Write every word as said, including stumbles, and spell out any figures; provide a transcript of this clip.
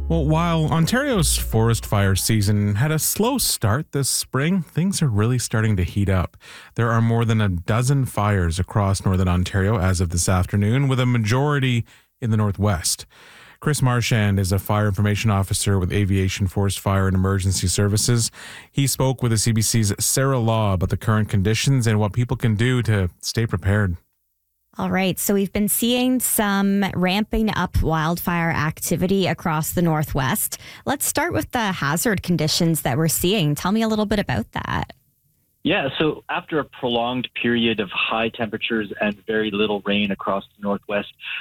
Well, while Ontario's forest fire season had a slow start this spring, things are really starting to heat up. There are more than a dozen fires across northern Ontario as of this afternoon, with a majority in the northwest. Chris Marchand is a fire information officer with Aviation Forest Fire and Emergency Services. He spoke with the C B C's Sarah Law about the current conditions and what people can do to stay prepared. All right. So we've been seeing some ramping up wildfire activity across the Northwest. Let's start with the hazard conditions that we're seeing. Tell me a little bit about that. Yeah, so after a prolonged period of high temperatures and very little rain across the Northwest,